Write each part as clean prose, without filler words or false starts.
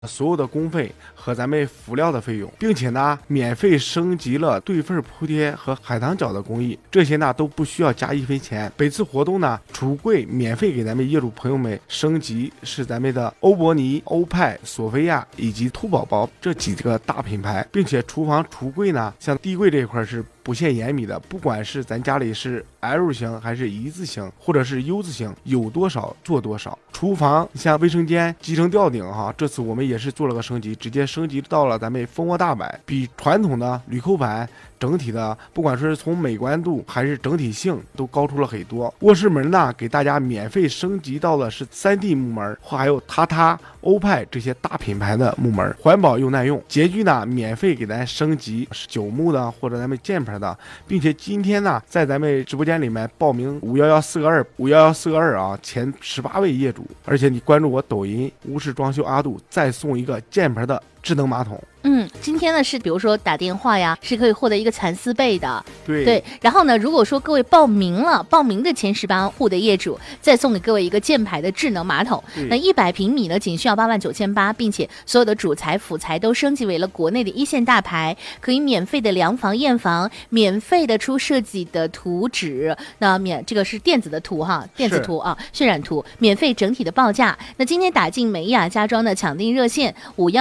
所有的工费和咱们辅料的费用，并且呢，免费升级了对缝铺贴和海棠角的工艺，这些呢都不需要加1分钱。本次活动呢，橱柜免费给咱们业主朋友们升级是咱们的欧珀尼、欧派、索菲亚以及兔宝宝这几个大品牌，并且厨房橱柜呢，像地柜这一块是不限盐米的，不管是咱家里是 L 型还是一字型或者是 U 字型，有多少做多少。厨房像卫生间集成吊顶哈，这次我们也是做了个升级，直接升级到了咱们蜂窝大板，比传统的铝扣板整体的不管是从美观度还是整体性都高出了很多。卧室门呢，给大家免费升级到了是3D 木门，还有塔、欧派这些大品牌的木门，环保又耐用。洁具呢，免费给咱升级是9木的或者咱们键盘的，并且今天呢，在咱们直播间里面报名511-422啊，前18位业主，而且你关注我抖音屋式装修阿杜，再送一个键盘的智能马桶。 今天呢是比如说打电话呀，是可以获得一个蚕丝被的。 对。 然后呢，如果说各位报名的前18户的业主，再送给各位一个箭牌的智能马桶。那100平米呢，仅需要89800，并且所有的主材辅材都升级为了国内的1线大牌，可以免费的量房验房，免费的出设计的图纸，那这个是电子的图哈，电子图啊，渲染图，免费整体的报价。那今天打进美雅家装的抢订热线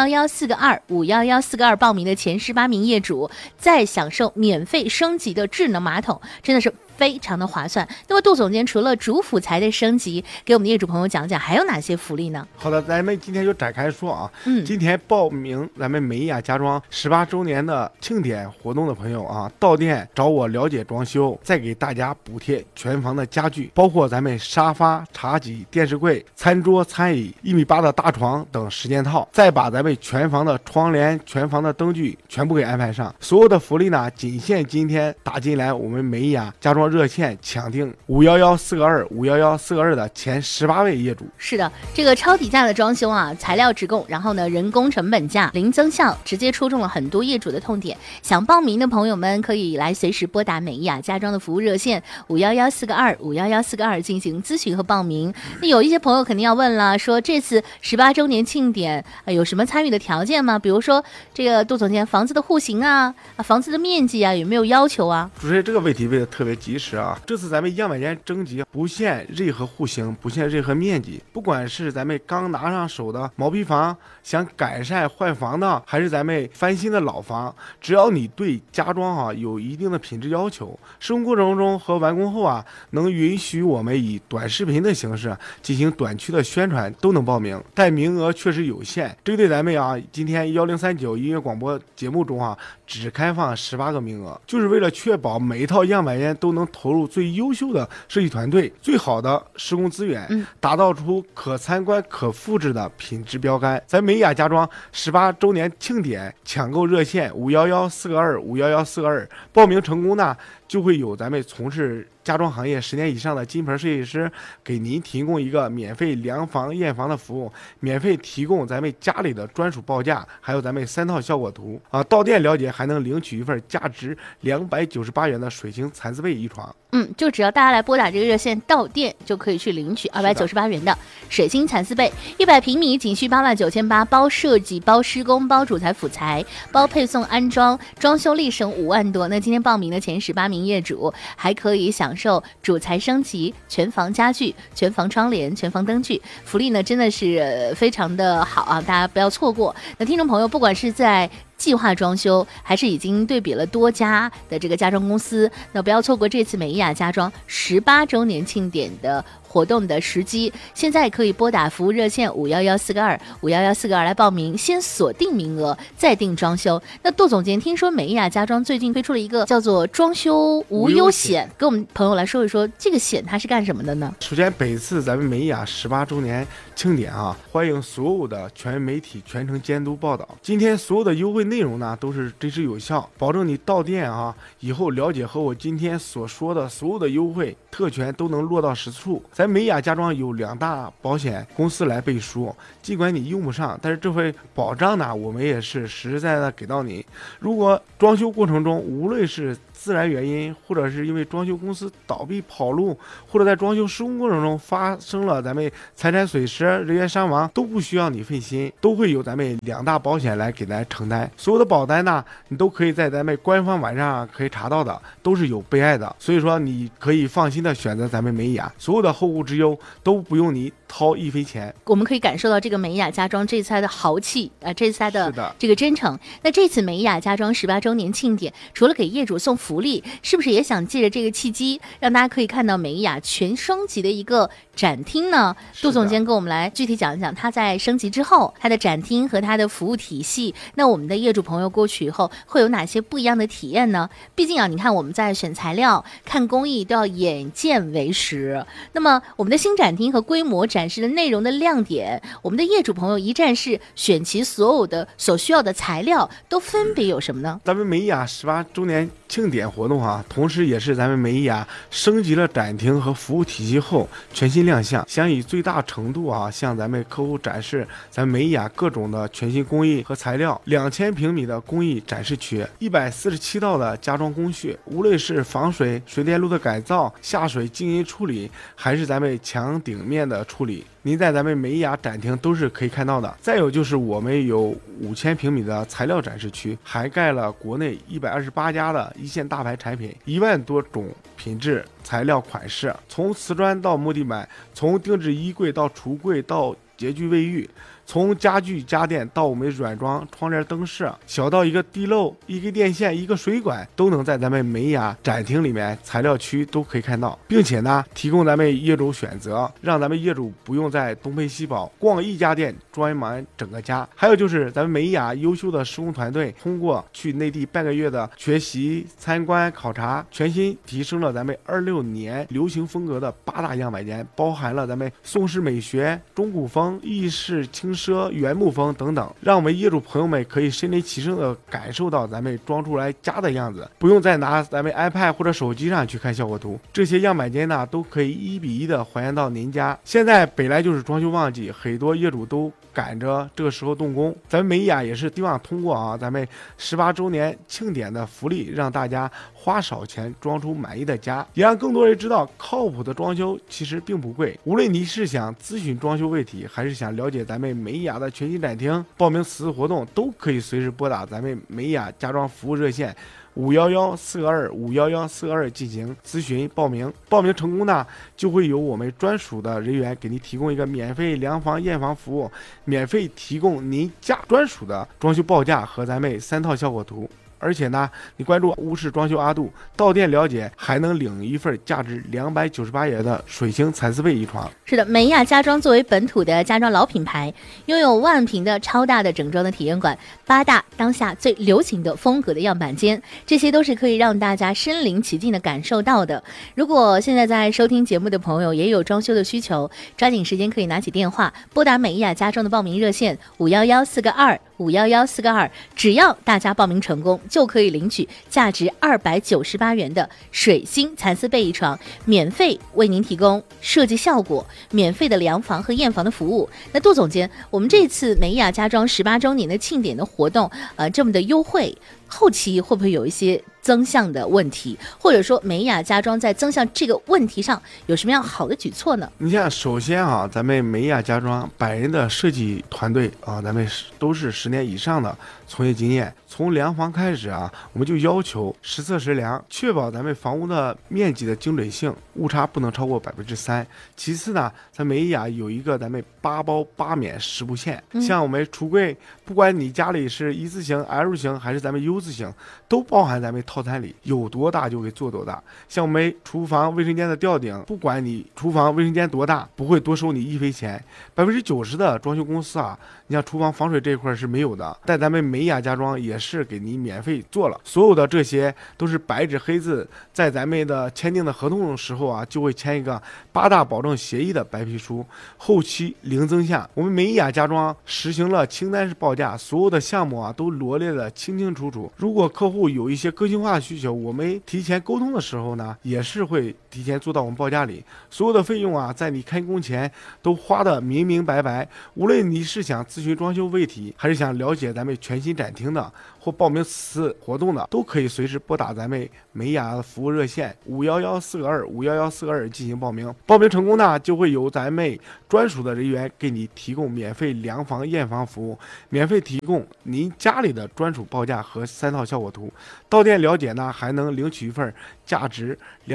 511-422报名的前18名业主，再享受免费升级的智能马桶，真的是非常的划算。那么杜总监除了主辅材的升级，给我们的业主朋友讲讲还有哪些福利呢？ 好的，咱们今天就展开说啊。今天报名咱们美雅家装18周年的庆典活动的朋友啊，到店找我了解装修，再给大家补贴全房的家具，包括咱们沙发、茶几、电视柜、餐桌、餐椅、1.8米的大床等10件套，再把咱们全房的窗帘、全房的灯具全部给安排上。所有的福利呢，仅限今天打进来我们美雅家装热线抢订511-422的前18位业主。 是的，这个超底价的装修啊，材料直供，然后呢人工成本价零增效，直接戳中了很多业主的痛点。想报名的朋友们可以来随时拨打美雅家装的服务热线511-422进行咨询和报名。那有一些朋友肯定要问了，说这次18周年庆典有什么参与的条件吗？比如说这个杜总监，房子的户型啊，房子的面积啊，有没有要求啊？ 主持人这个问题问的特别及时啊！这次咱们样板间征集不限任何户型，不限任何面积，不管是咱们刚拿上手的毛坯房，想改善换房的，还是咱们翻新的老房，只要你对家装有一定的品质要求，施工过程中和完工后能允许我们以短视频的形式进行短期的宣传，都能报名，但名额确实有限。针对咱们今天1039音乐广播节目中只开放18个名额，就是为了确保每一套样板间都能投入最优秀的设计团队、最好的施工资源，打造出可参观、可复制的品质标杆。咱美雅家装18周年庆典抢购热线511-422报名成功呢，就会有咱们从事家装行业10年以上的金牌设计师给您提供一个免费量房验房的服务，免费提供咱们家里的专属报价，还有咱们3套效果图到店了解还能领取一份价值298元的水晶蚕丝被1床。 就只要大家来拨打这个热线，到店就可以去领取298元的水晶蚕丝被，100平米仅需89800，包设计、包施工、包主材辅材、包配送安装，装修力省5万多。那今天报名的前18名业主还可以享受主材升级、全房家具、全房窗帘、全房灯具，福利呢真的是非常的好啊，大家不要错过。那听众朋友，不管是在计划装修还是已经对比了多家的这个家装公司，那不要错过这次美雅家装18周年庆典的活动的时机。现在可以拨打服务热线511-422来报名，先锁定名额再定装修。那杜总监，听说美雅家装最近推出了一个叫做装修无忧险，给我们朋友来说一说这个险它是干什么的呢？ 首先本次咱们美雅18周年庆典欢迎所有的全媒体全程监督报道。今天所有的优惠内容呢都是真实有效，保证你到店以后了解和我今天所说的所有的优惠特权都能落到实处。咱美雅家装有2大保险公司来背书，尽管你用不上，但是这份保障呢我们也是实实在在的给到你。如果装修过程中无论是自然原因，或者是因为装修公司倒闭跑路，或者在装修施工过程中发生了咱们财产损失， 人员伤亡都不需要你费心，都会有咱们2大保险来给咱承担。所有的保单呢，你都可以在咱们官方网站上可以查到的，都是有备案的。所以说你可以放心的选择咱们美雅，所有的后顾之忧都不用你掏一分钱。 我们可以感受到这个美雅家装这次的豪气这次的这个真诚。那这次美雅家装18周年庆典，除了给业主送福利，是不是也想借着这个契机，让大家可以看到美雅全升级的一个展厅呢？杜总监跟我们来具体讲一讲，它在升级之后，它的展厅和它的服务体系，那我们的业主朋友过去以后会有哪些不一样的体验呢？毕竟你看我们在选材料、看工艺都要眼见为实。那么我们的新展厅和规模展示的内容的亮点，我们的业主朋友一站式选齐所有的所需要的材料，都分别有什么呢？ 咱们美雅18周年庆典活动同时也是咱们美雅升级了展厅和服务体系后全新亮相，想以最大程度向咱们客户展示咱们美雅各种的全新工艺和材料。2000平米的工艺展示区，147道的家装工序，无论是防水、水电路的改造、下水静音处理，还是咱们墙顶面的处理，您在咱们美雅展厅都是可以看到的。再有就是我们有5000平米的材料展示区，涵盖了国内128家的一线大牌产品，1万多种品质材料款式，从瓷砖到木地板，从定制衣柜到橱柜到洁具卫浴，从家具家电到我们软装窗帘灯饰，小到一个地漏、一个电线、一个水管，都能在咱们美雅展厅里面材料区都可以看到，并且呢提供咱们业主选择，让咱们业主不用在东奔西跑逛一家店装满整个家。还有就是咱们美雅优秀的施工团队通过去内地半个月的学习、参观、考察，全新提升了咱们26年流行风格的8大样板间，包含了咱们宋式美学、中古风、意式轻奢、原木风等等，让我们业主朋友们可以身临其境的感受到咱们装出来家的样子，不用再拿咱们 iPad 或者手机上去看效果图。这些样板间呢都可以1比1的还原到您家。现在本来就是装修旺季，很多业主都赶着这个时候动工，咱们美雅也是希望通过咱们18周年庆典的福利，让大家花少钱装出满意的家，也让更多人知道靠谱的装修其实并不贵。无论你是想咨询装修问题，还是想了解咱们美雅的全新展厅，报名此次活动都可以随时拨打咱们美雅家装服务热线511-422-511-422进行咨询报名。报名成功呢，就会有我们专属的人员给您提供一个免费量房验房服务，免费提供您家专属的装修报价和咱们3套效果图。而且呢，你关注屋式装修阿杜，到店了解还能领一份价值298元的水星蚕丝被一床。 是的，美雅家装作为本土的家装老品牌，拥有万平的超大的整装的体验馆，8大当下最流行的风格的样板间，这些都是可以让大家身临其境的感受到的。如果现在在收听节目的朋友也有装修的需求，抓紧时间可以拿起电话拨打美雅家装的报名热线511-422-511-422，只要大家报名成功，就可以领取价值298元的水星蚕丝被一床，免费为您提供设计效果，免费的量房和验房的服务。那杜总监，我们这次美雅家装18周年的庆典的活动，这么的优惠，后期会不会有一些增项的问题，或者说美雅家装在增项这个问题上有什么样好的举措呢？ 你像首先咱们美雅家装本人的设计团队咱们都是10年以上的从业经验，从量房开始我们就要求实测实量，确保咱们房屋的面积的精准性，误差不能超过3%。其次呢，咱美雅有一个咱们8包8免10不限，像我们橱柜，不管你家里是一字型、L 型还是咱们 U 字型，都包含咱们套餐里，有多大就给做多大。像我们厨房卫生间的吊顶，不管你厨房卫生间多大，不会多收你1分钱。90%的装修公司你像厨房防水这一块是没有的，但咱们美雅家装也是给你免费做了，所有的这些都是白纸黑字，在咱们的签订的合同的时候就会签一个8大保证协议的白皮书，后期零增项。我们美雅家装实行了清单式报价，所有的项目都罗列的清清楚楚， 求。如果客户有一些个性化的需求，我们提前沟通的时候呢，也是会提前做到我们报价里。所有的费用啊，在你开工前都花的明明白白。无论你是想咨询装修问题，还是想了解咱们全新展厅的，或报名此次活动的，都可以随时拨打咱们美雅服务热线511-422-511-422进行报名。报名成功呢，就会有咱们专属的人员给你提供免费量房验房服务，免费提供您家里的专属报价和3套效果图。到店了解呢，还能领取一份价值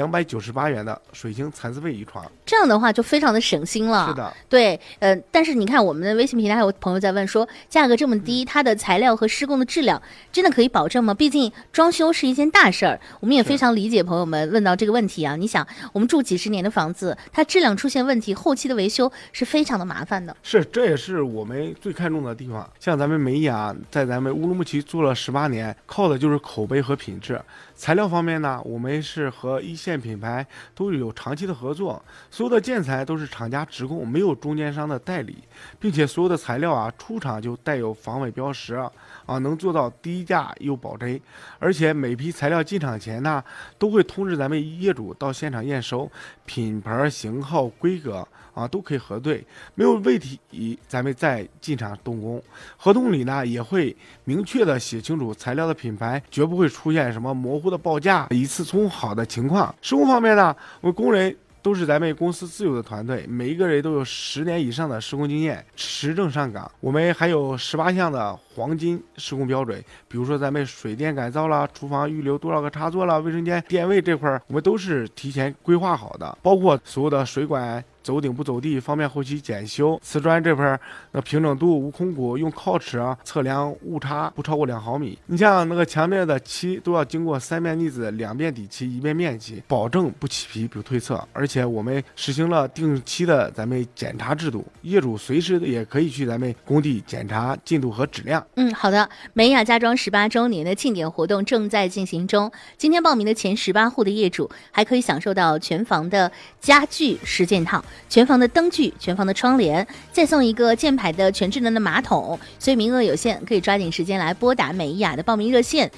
298元的水晶蚕丝被一床。 这样的话就非常的省心了。 是的， 对，但是你看我们的微信平台还有朋友在问说，价格这么低，它的材料和施工的质量真的可以保证吗？毕竟装修是一件大事儿，我们也非常理解朋友们问到这个问题啊。你想，我们住几十年的房子，它质量出现问题，后期的维修是非常的麻烦的。 是，这也是我们最看重的地方。像咱们美雅在咱们乌鲁木齐做了18年，靠的就是口碑和品质。材料方面呢，我们是和一线品牌都有长期的合作，所有的建材都是厂家直供，没有中间商的代理，并且所有的材料啊出厂就带有防伪标识啊，能做到低价又保真。而且每批材料进场前呢，都会通知咱们业主到现场验收，品牌、型号、规格啊都可以核对，没有问题咱们再进场动工。合同里呢也会明确的写清楚材料的品牌，绝不会出现什么模糊的报价、一次充好的情况。施工方面呢，我们工人都是咱们公司自有的团队，每一个人都有10年以上的施工经验，持证上岗。我们还有18项的黄金施工标准，比如说咱们水电改造啦、厨房预留多少个插座啦、卫生间电位这块，我们都是提前规划好的，包括所有的水管走顶不走地，方便后期检修。瓷砖这块那平整度、无空鼓，用铐尺测量误差不超过2毫米。你像那个墙面的漆都要经过3遍腻子、2遍底漆、1遍面漆，保证不起皮不褪色。而且我们实行了定期的咱们检查制度，业主随时也可以去咱们工地检查进度和质量。 好的，美雅家装18周年的庆典活动正在进行中。今天报名的前18户的业主还可以享受到全房的家具10件套、全房的灯具、全房的窗帘，再送一个箭牌的全智能的马桶。所以名额有限，可以抓紧时间来拨打美雅的报名热线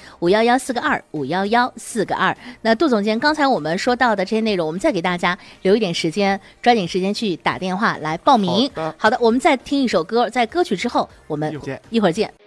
511-422-511-422。那杜总监，刚才我们说到的这些内容，我们再给大家留一点时间，抓紧时间去打电话来报名。好的，我们再听一首歌，在歌曲之后我们一会儿见。